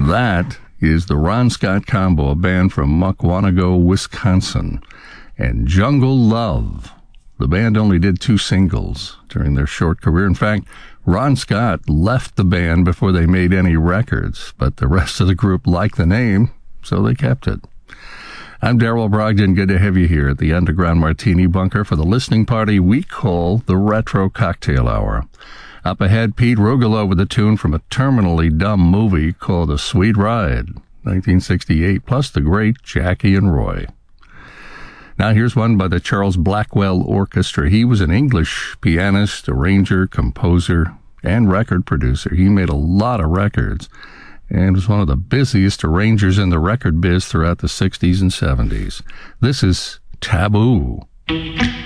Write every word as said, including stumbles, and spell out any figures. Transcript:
That is the Ron Scott Combo, a band from Muckwonago, Wisconsin. And Jungle Love. The band only did two singles during their short career. In fact, Ron Scott left the band before they made any records, but the rest of the group liked the name, so they kept it. I'm Daryl Brogdon. Good to have you here at the Underground Martini Bunker for the listening party we call the Retro Cocktail Hour. Up ahead, Pete Rugolo with a tune from a terminally dumb movie called A Sweet Ride, nineteen sixty-eight, plus the great Jackie and Roy. Now here's one by the Charles Blackwell Orchestra. He was an English pianist, arranger, composer, and record producer. He made a lot of records and was one of the busiest arrangers in the record biz throughout the sixties and seventies. This is Taboo.